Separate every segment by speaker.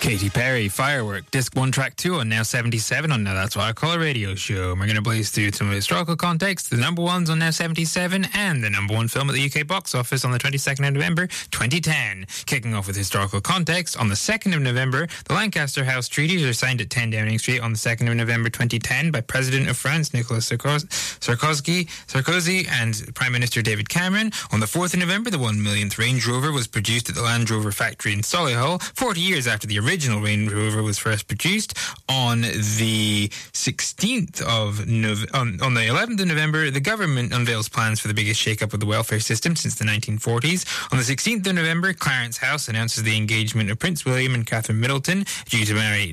Speaker 1: Katy Perry, Firework, Disc 1, Track 2 on Now 77 on Now That's What I Call a Radio Show. We're going to blaze through some historical context, the number ones on Now 77, and the number one film at the UK box office on the 22nd of November 2010. Kicking off with historical context, on the 2nd of November, the Lancaster House Treaties are signed at 10 Downing Street on the 2nd of November 2010 by President of France Nicolas Sarkozy and Prime Minister David Cameron. On the 4th of November, the 1 millionth Range Rover was produced at the Land Rover factory in Solihull, 40 years after the original Range Rover was first produced. On the 16th of on the 11th of November, the government unveils plans for the biggest shake-up of the welfare system since the 1940s. On the 16th of November, Clarence House announces the engagement of Prince William and Catherine Middleton, due to marry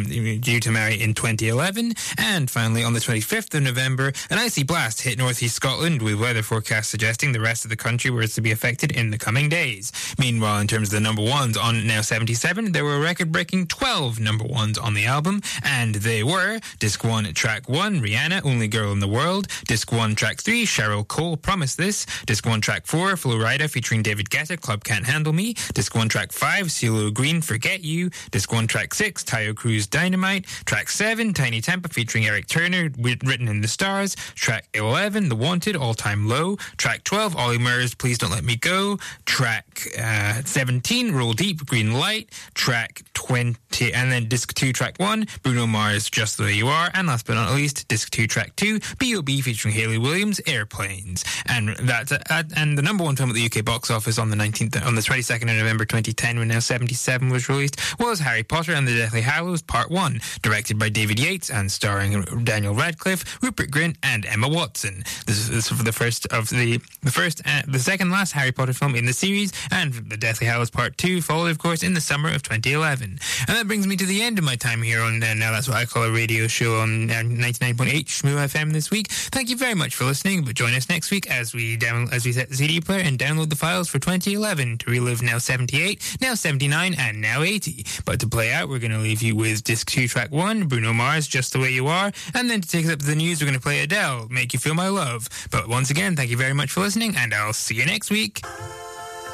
Speaker 1: in 2011. And finally, on the 25th of November, an icy blast hit northeast Scotland, with weather forecasts suggesting the rest of the country was to be affected in the coming days. Meanwhile, in terms of the number ones on Now 77, there were a record-breaking 12 number ones on the album, and they were Disc 1, Track 1, Rihanna, Only Girl in the World; Disc 1, Track 3, Cheryl Cole, Promise This; Disc 1, Track 4, Flo Rida featuring David Guetta, Club Can't Handle Me; Disc 1, Track 5, CeeLo Green, Forget You; Disc 1, Track 6, Tayo Cruz, Dynamite; Track 7, Tiny Tempa featuring Eric Turner, Written in the Stars; Track 11, The Wanted, All Time Low; Track 12, Ollie Murs, Please Don't Let Me Go; Track 17, Roll Deep, Green Light; Track 20, and then Disc 2, Track 1, Bruno Mars, Just the Way You Are; and last but not least, Disc 2, Track 2, B.O.B. featuring Hayley Williams, Airplanes. And that's and the number one film at the UK box office on the 22nd of November 2010, when Now 77 was released, was Harry Potter and the Deathly Hallows Part 1, directed by David Yates and starring Daniel Radcliffe, Rupert Grint, and Emma Watson. This is for the second last Harry Potter film in the series, and the Deathly Hallows Part 2 followed, of course, in the summer of 2011. And that brings me to the end of my time here on Now That's What I Call a Radio Show on 99.8 Shmoo FM this week. Thank you very much for listening, but join us next week as we set the CD player and download the files for 2011 to relive Now 78, Now 79, and Now 80. But to play out, we're going to leave you with Disc 2, Track 1, Bruno Mars, Just the Way You Are, and then to take us up to the news, we're going to play Adele, Make You Feel My Love. But once again, thank you very much for listening, and I'll see you next week.